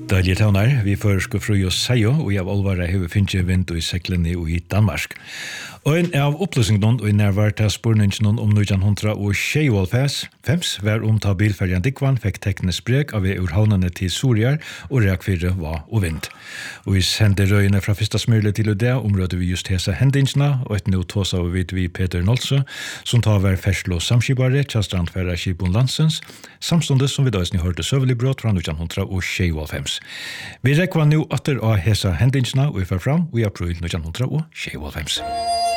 Daglige tøvnar, vi føresker fru og seio, og jeg alvare hever finnes vind og i seklene og i Danmark. Og en av opplysningen og i nærvarte spurningen om 1925 var om ta bilferjan Dikvan fikk teknisk brek av urhavnene til Soriar og reakfyrre var og vind. Og i sender røyene fra første smyrle til det området vi just hese hendingsene, og et nå tås av vidt vi Peter Nolse, som tar hver ferslo samskibare til strandfæra Kibon Landsens, samståndet som vi da hørte søvelig brot fra 1925. Vi rekva nå atter av hese hendingsene og vi får fram i april 1925.